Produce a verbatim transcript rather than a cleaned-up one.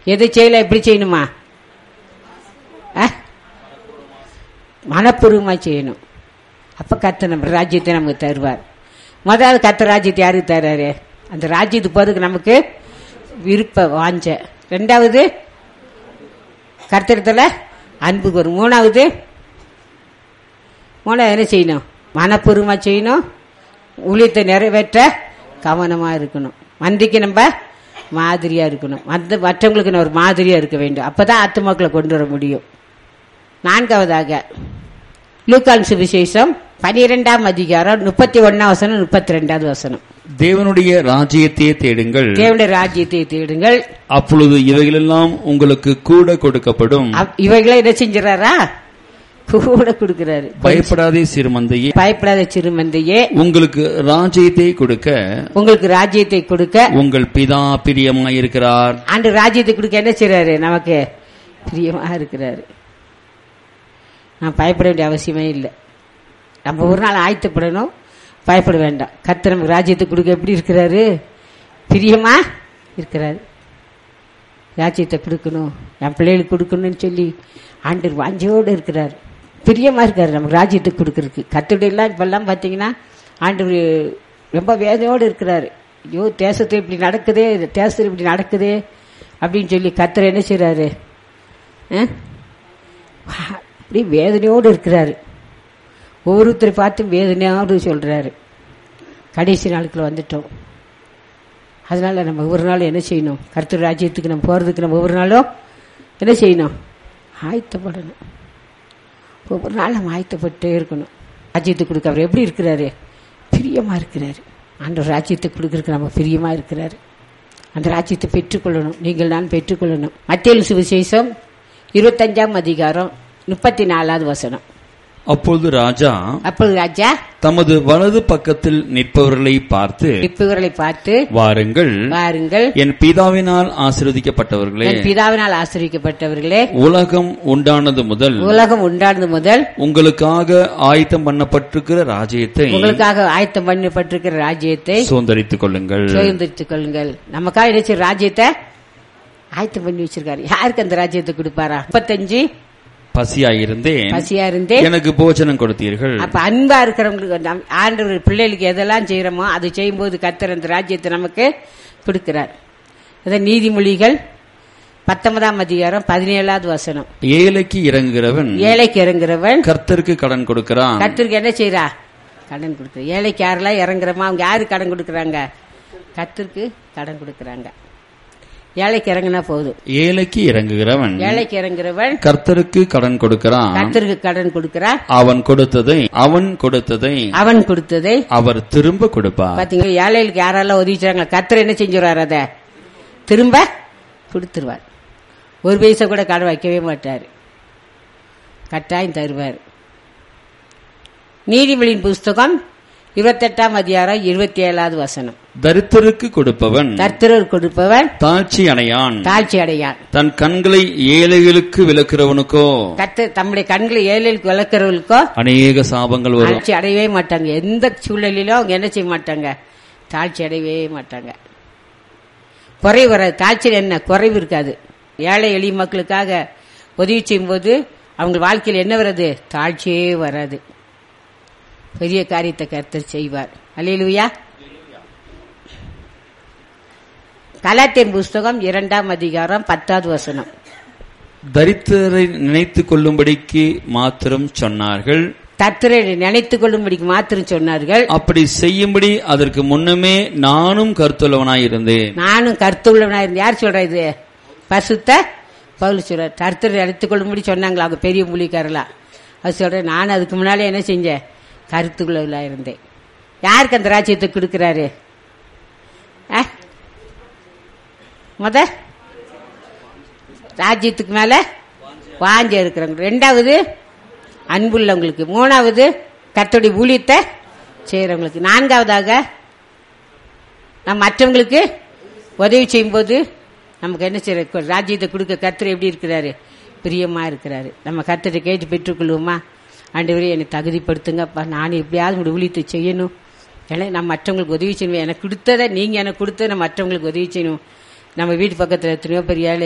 எது செய்யல எப்படி செய்யணுமா? மனப்பூர்வமா செய்யணும். அப்ப கர்த்தர் நம்ம ராஜ்யத்தை நமக்கு தருவார். முதல்ல கர்த்தர் ராஜ்யத்தை யாருக்கு தர்றாரு? அந்த ராஜ்யத்துக்கு போறதுக்கு நமக்கு விருப்ப வாஞ்ச. ரெண்டாவது கர்த்தரத்துல அன்புக்கு வரும். மூணாவது மூணாவது என்ன செய்யணும்? மனப்பூர்வமா செய்யணும். ஊழியத்தை நிறைவேற்ற கவனமா இருக்கணும். மந்திக்கு நம்ம மாதிரியா இருக்கணும். மற்ற மற்றவங்களுக்கு ஒரு மாதிரியா இருக்க வேண்டும். அப்பதான் ஆத்துமாக்களை கொண்டு வர முடியும். நான்காவதாக லூக்கான் சுவிசேஷம் பனிரெண்டாம் அதிகாரம் முப்பத்தி ஒன்னாம் வசனம் முப்பத்தி ரெண்டாவது வசனம். தேவனுடைய ராஜ்யத்தை தேடுங்கள், தேவனுடைய ராஜ்யத்தை தேடுங்கள், அப்பொழுது இவைகளெல்லாம் உங்களுக்கு கூட கொடுக்கப்படும். இவைகளை என்ன செஞ்சாரா? கூட கொடுக்கிறாரு. பயப்படாதே சிறுமந்தையே, பயப்படாத சிறுமந்தையே, உங்களுக்கு ராஜ்யத்தை கொடுக்க உங்களுக்கு ராஜ்யத்தை கொடுக்க உங்கள் பிதா பிரியமாயிருக்கிறார். ஆண்டு ராஜ்யத்தை கொடுக்க என்ன செய்றாரு? நமக்கு பிரியமா இருக்கிறாரு. நான் பயப்பட வேண்டிய அவசியமே இல்லை. நம்ம ஒரு நாள் ஆயத்தப்படணும், பயப்பட வேண்டாம். கர்த்தர் நமக்கு ராஜ்யத்தை கொடுக்க எப்படி இருக்கிறாரு? பிரியமா இருக்கிறாரு. ராஜ்யத்தை கொடுக்கணும், என் பிள்ளைகளுக்கு கொடுக்கணும்னு சொல்லி ஆண்டவர் வாஞ்சையோடு இருக்கிறார். பிரியமா இருக்காரு நமக்கு ராஜ்யத்தை கொடுக்கறதுக்கு. கர்த்தருடைய எல்லாம் இப்பெல்லாம் பார்த்தீங்கன்னா ஆண்டவர் ரொம்ப வேதனையோடு இருக்கிறாரு. ஐயோ தேசத்தில் இப்படி நடக்குதே, தேசத்தில் இப்படி நடக்குதே அப்படின்னு சொல்லி கர்த்தர் என்ன செய்றாரு? அப்படி வேதனையோடு இருக்கிறாரு. ஒவ்வொருத்தரை பார்த்து வேதனையோடு சொல்றாரு. கடைசி நாளுக்குள்ள வந்துட்டோம். அதனால நம்ம ஒவ்வொரு நாளும் என்ன செய்யணும்? கர்த்தர் ராஜ்யத்துக்கு நம்ம போறதுக்கு நம்ம ஒவ்வொரு நாளும் என்ன செய்யணும்? ஆயத்தப்படணும். ஒவ்வொரு நாள் நம்ம ஆயத்தப்பட்டே இருக்கணும். ராஜ்யத்துக்கு கொடுக்க அவர் எப்படி இருக்கிறாரு? பிரியமா இருக்கிறாரு. அந்த ராஜ்யத்தை கொடுக்கறதுக்கு நம்ம பிரியமா இருக்கிறாரு. அந்த ராஜ்யத்தை பெற்றுக்கொள்ளணும். நீங்கள் நான் பெற்றுக்கொள்ளணும். மத்தேயு சுவிசேஷம் இருபத்தஞ்சாம் அதிகாரம் முப்பத்தி நாலாவது வசனம். அப்பொழுது ராஜா அப்பொழுது ராஜா தமது வலது பக்கத்தில் நிற்பவர்களை பார்த்து நிற்பவர்களை பார்த்து வாருங்கள் வாருங்கள் என் பிதாவினால் ஆசீர்வதிக்கப்பட்டவர்களே, என் பிதாவினால் ஆசீர்வதிக்கப்பட்டவர்களே, உலகம் உண்டானது முதல் உலகம் உண்டானது முதல் உங்களுக்காக ஆயத்தம் பண்ணப்பட்டிருக்கிற ராஜ்யத்தை உங்களுக்காக ஆயத்தம் பண்ணப்பட்டிருக்கிற ராஜ்யத்தை சுதந்தரித்துக் கொள்ளுங்கள் சுதந்தரித்துக் கொள்ளுங்கள். நமக்காக நினைச்ச ராஜ்யத்தை ஆயத்தம் பண்ணி வச்சிருக்காரு. யாருக்கு அந்த ராஜ்யத்தை கொடுப்பாரா? முப்பத்தஞ்சு பசியாயிருந்தேன், பசியா இருந்தேன், எனக்கு போஜனம் கொடுத்தீர்கள். அப்ப அன்பா இருக்கிறவங்களுக்கு ஆண்டவர் பிள்ளைகளுக்கு எதெல்லாம் செய்யறோமோ அது செய்யும் போது கர்த்தர் அந்த ராஜ்யத்தை நமக்கு கொடுக்கிறார். நீதிமொழிகள் பத்தொன்பதாம் அதிகாரம் பதினேழாவது வசனம். ஏழைக்கு இறங்குகிறவன் ஏழைக்கு இறங்குறவன் கர்த்தருக்கு கடன் கொடுக்கிறான். கர்த்தருக்கு என்ன செய்யறா? கடன் கொடுக்குற. ஏழைக்கு யாரெல்லாம் இறங்குறமா அவங்க யாரு கடன் கொடுக்கறாங்க? கர்த்தருக்கு கடன் கொடுக்கறாங்க. ஏழைக்கு இறங்கினா போதும். ஏழைக்கு இறங்குகிறவன் ஏழைக்கு இறங்குறவன் கர்த்தருக்கு கடன் கொடுக்கிறான். கர்த்தருக்கு கடன் கொடுக்கிறான். அவன் கொடுத்ததை அவன் கொடுத்ததை அவன் கொடுத்ததை அவர் திரும்ப கொடுப்பார். பாத்தீங்களா? ஏழைகளுக்கு யாரெல்லாம் உதவிச்சாங்க, கர்த்தர் என்ன செஞ்சுருவார்? அதை திரும்ப கொடுத்துருவார். ஒரு பைசா கூட கடன் வைக்கவே மாட்டார். கட்டாயம் தருவார். நீதிமொழியின் புஸ்தகம் இருபத்தெட்டாம் அதிகாரம் இருபத்தி ஏழாவது வசனம். தரித்திரருக்கு கொடுப்பவன் தரித்திரருக்கு கொடுப்பவன் தாழ்ச்சி அடையான் தாழ்ச்சி அடையான். தன் கண்களை ஏழைகளுக்கு விளக்குறவனுக்கோ கர்த்தர் தம்முடைய கண்களை ஏழைகளுக்கு விளக்குறவர்களுக்கோ அநேக சாபங்கள் வரும். தாழ்ச்சி அடையவே மாட்டாங்க. எந்த சூழ்நிலையிலும் அவங்க என்ன செய்ய மாட்டாங்க? தாழ்ச்சி அடையவே மாட்டாங்க. குறைவு வராது. தாழ்ச்சியில் என்ன குறைவு இருக்காது. ஏழை எளிய மக்களுக்காக உதவி செய்யும் போது அவங்க வாழ்க்கையில் என்ன வராது? தாழ்ச்சியே வராது. பெரிய காரியத்தை கர்த்தர் செய்வார். அல்லேலூயா. கலாத்தியர் புஸ்தகம் இரண்டாம் அதிகாரம் பத்தாவது வசனம். தரித்திரரை நினைத்துக் கொள்ளும்படிக்கு மாத்திரம் சொன்னார்கள். தரித்திரரை நினைத்துக் கொள்ளும்படிக்கு மாத்திரம் சொன்னார்கள். அப்படி செய்யும்படி அதற்கு முன்னமே நானும் கருத்துள்ளவனாயிருந்தேன். நானும் கருத்துள்ளவனாயிருந்தேன். யார் சொல்ற இது? பரிசுத்த பவுல் சொல்ற. தரித்திரரை நினைத்துக் கொள்ளும்படி சொன்னாங்களா அவங்க பெரிய மூலிக்காரலாம். அது சொல்றேன். நான் அதுக்கு முன்னாலே என்ன செஞ்சேன்? கருத்துக்குள்ளவளா இருந்தேன். யாருக்கு அந்த ராஜ்யத்தை கொடுக்கிறாரு? முத ராஜ்யத்துக்கு மேல வாஞ்ச இருக்கிறவங்க. ரெண்டாவது அன்புள்ளவங்களுக்கு. மூணாவது கர்த்தருடைய ஊழியத்தை செய்யறவங்களுக்கு. நான்காவதாக நம்ம மற்றவங்களுக்கு உதவி செய்யும் போது நமக்கு என்ன செய்யற? ராஜ்யத்தை கொடுக்க கர்த்தர் எப்படி இருக்கிறாரு? பிரியமா இருக்கிறாரு. நம்ம கர்த்தரை கேட்டு பெற்றுக்கொள்வோமா? ஆண்டவரே என்னை தகுதிப்படுத்துங்கப்பா, நான் எப்படியாவது உங்களுடைய ஊழியத்தை செய்யணும். ஏன்னா நான் மற்றவங்களுக்கு உதவி செய்யணும். எனக்கு கொடுத்ததை நீங்க எனக்கு கொடுத்ததை நான் மற்றவங்களுக்கு உதவி செய்யணும். நம்ம வீட்டு பக்கத்தில் எத்தனையோ பெரிய